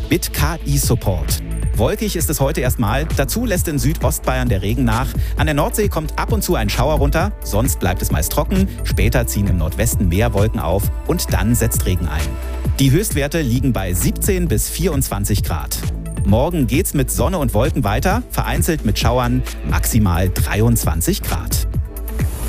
mit KI-Support. Wolkig ist es heute erstmal. Dazu lässt in Südostbayern der Regen nach. An der Nordsee kommt ab und zu ein Schauer runter. Sonst bleibt es meist trocken. Später ziehen im Nordwesten mehr Wolken auf und dann setzt Regen ein. Die Höchstwerte liegen bei 17 bis 24 Grad. Morgen geht's mit Sonne und Wolken weiter, vereinzelt mit Schauern, maximal 23 Grad.